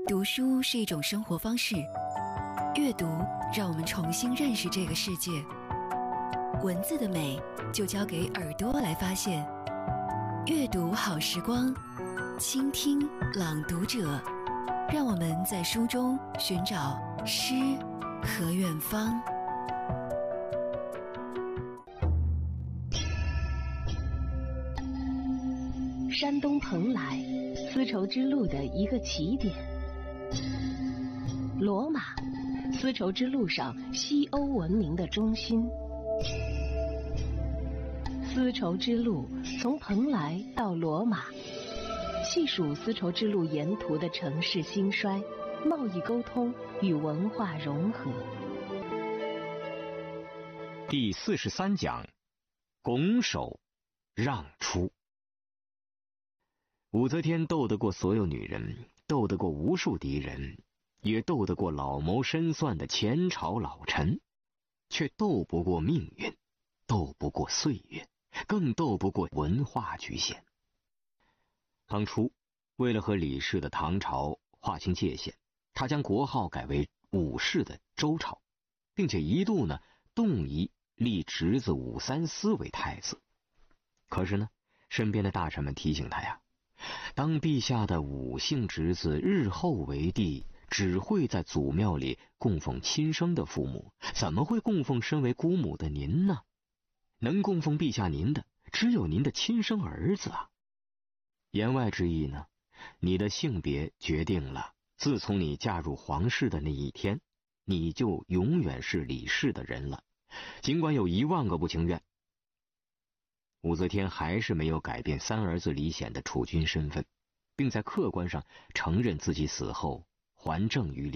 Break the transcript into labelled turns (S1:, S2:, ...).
S1: 读书是一种生活方式，阅读让我们重新认识这个世界。文字的美就交给耳朵来发现。阅读好时光，倾听朗读者，让我们在书中寻找诗和远方。
S2: 山东蓬莱，丝绸之路的一个起点。罗马，丝绸之路上西欧文明的中心。丝绸之路从蓬莱到罗马，细数丝绸之路沿途的城市兴衰、贸易沟通与文化融合。
S3: 第43讲，拱手让出。武则天斗得过所有女人，斗得过无数敌人，也斗得过老谋深算的前朝老臣，却斗不过命运，斗不过岁月，更斗不过文化局限。当初为了和李氏的唐朝划清界限，他将国号改为武氏的周朝，并且一度动议立侄子武三思为太子。可是身边的大臣们提醒他呀，当陛下的武姓侄子日后为帝，只会在祖庙里供奉亲生的父母，怎么会供奉身为姑母的您呢？能供奉陛下您的，只有您的亲生儿子啊。言外之意你的性别决定了，自从你嫁入皇室的那一天，你就永远是李氏的人了，尽管有10000个不情愿。武则天还是没有改变三儿子李显的储君身份，并在客观上承认自己死后还政于李